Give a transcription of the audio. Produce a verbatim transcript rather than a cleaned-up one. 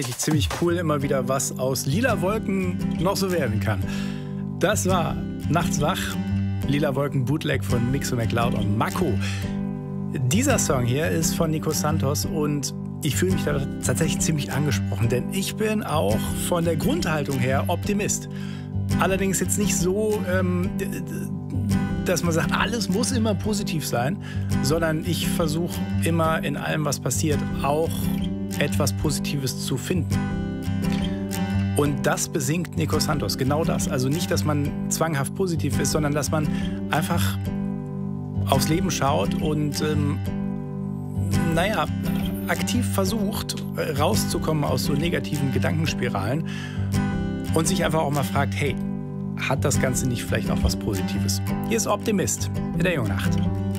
Ziemlich cool, immer wieder was aus Lila Wolken noch so werden kann. Das war Nachts wach, Lila Wolken Bootleg von Mixo McLeod und Mako. Dieser Song hier ist von Nico Santos und ich fühle mich da tatsächlich ziemlich angesprochen, denn ich bin auch von der Grundhaltung her Optimist. Allerdings jetzt nicht so, ähm, dass man sagt, alles muss immer positiv sein, sondern ich versuche immer in allem, was passiert, auch etwas Positives zu finden. Und das besingt Nico Santos, genau das. Also nicht, dass man zwanghaft positiv ist, sondern dass man einfach aufs Leben schaut und, ähm, naja, aktiv versucht, rauszukommen aus so negativen Gedankenspiralen und sich einfach auch mal fragt, hey, hat das Ganze nicht vielleicht auch was Positives? Hier ist Optimist in der Jungnacht.